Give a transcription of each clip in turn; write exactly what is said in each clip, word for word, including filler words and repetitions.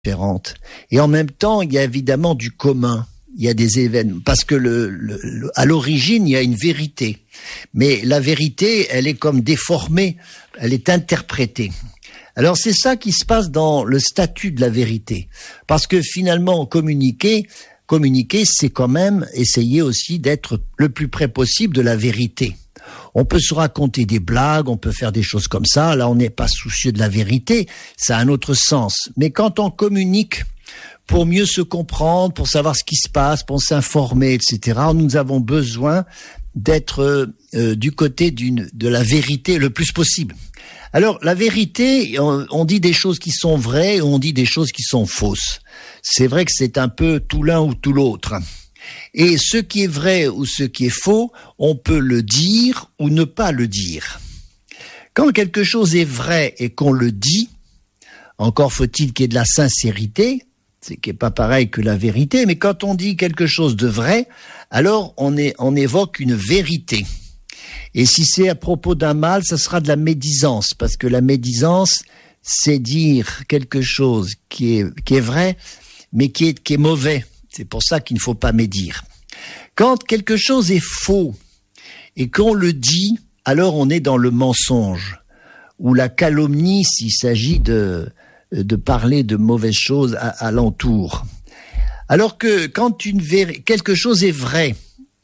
différentes. Et en même temps, il y a évidemment du commun. Il y a des événements, parce que le, le, le, à l'origine, il y a une vérité. Mais la vérité, elle est comme déformée, elle est interprétée. Alors c'est ça qui se passe dans le statut de la vérité. Parce que finalement, communiquer, communiquer, c'est quand même essayer aussi d'être le plus près possible de la vérité. On peut se raconter des blagues, on peut faire des choses comme ça. Là, on n'est pas soucieux de la vérité, ça a un autre sens. Mais quand on communique pour mieux se comprendre, pour savoir ce qui se passe, pour s'informer, et cetera, nous avons besoin d'être euh, du côté d'une, de la vérité le plus possible. Alors, la vérité, on, on dit des choses qui sont vraies, on dit des choses qui sont fausses. C'est vrai que c'est un peu tout l'un ou tout l'autre. Et ce qui est vrai ou ce qui est faux, on peut le dire ou ne pas le dire. Quand quelque chose est vrai et qu'on le dit, encore faut-il qu'il y ait de la sincérité, c'est qui est pas pareil que la vérité, mais quand on dit quelque chose de vrai, alors on, est, on évoque une vérité. Et si c'est à propos d'un mal, ça sera de la médisance, parce que la médisance, c'est dire quelque chose qui est, qui est vrai, mais qui est, qui est mauvais. C'est pour ça qu'il ne faut pas médire. Quand quelque chose est faux et qu'on le dit, alors on est dans le mensonge, ou la calomnie s'il s'agit de... de parler de mauvaises choses à, à l'entour. Alors que quand une vé- quelque chose est vrai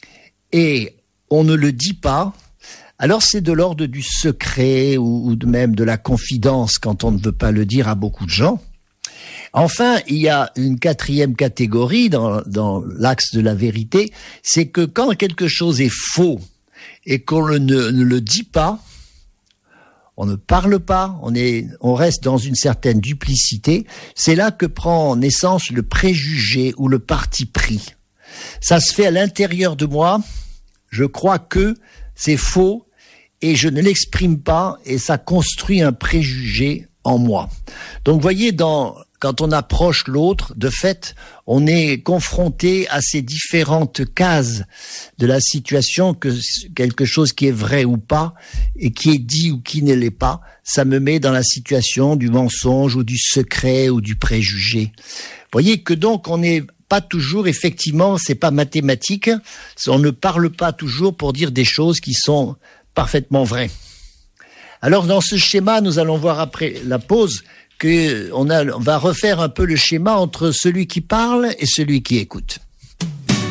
et on ne le dit pas, alors c'est de l'ordre du secret ou, ou de même de la confidence quand on ne veut pas le dire à beaucoup de gens. Enfin, il y a une quatrième catégorie dans, dans l'axe de la vérité, c'est que quand quelque chose est faux et qu'on le, ne, ne le dit pas, on ne parle pas, on est, on reste dans une certaine duplicité. C'est là que prend naissance le préjugé ou le parti pris. Ça se fait à l'intérieur de moi. Je crois que c'est faux et je ne l'exprime pas et ça construit un préjugé en moi. Donc, vous voyez, dans, quand on approche l'autre, de fait, on est confronté à ces différentes cases de la situation, que quelque chose qui est vrai ou pas, et qui est dit ou qui ne l'est pas, ça me met dans la situation du mensonge ou du secret ou du préjugé. Vous voyez que donc on n'est pas toujours, effectivement, c'est pas mathématique, on ne parle pas toujours pour dire des choses qui sont parfaitement vraies. Alors dans ce schéma, nous allons voir après la pause que on, a, on va refaire un peu le schéma entre celui qui parle et celui qui écoute.